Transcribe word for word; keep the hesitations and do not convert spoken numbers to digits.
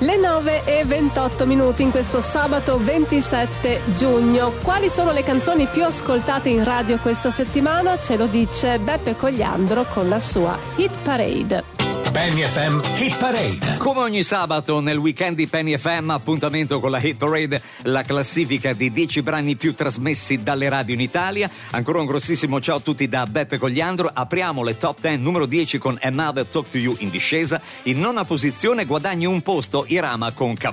Le nove e ventotto minuti in questo sabato ventisette giugno. Quali sono le canzoni più ascoltate in radio questa settimana? Ce lo dice Beppe Cogliandro con la sua Hit Parade. Penny F M Hit Parade. Come ogni sabato nel weekend di Penny F M, appuntamento con la Hit Parade, la classifica di dieci brani più trasmessi dalle radio in Italia. Ancora un grossissimo ciao a tutti da Beppe Cogliandro. Apriamo le top dieci, numero dieci con Another Talk to You in discesa. In nona posizione guadagna un posto Irama con Caffè.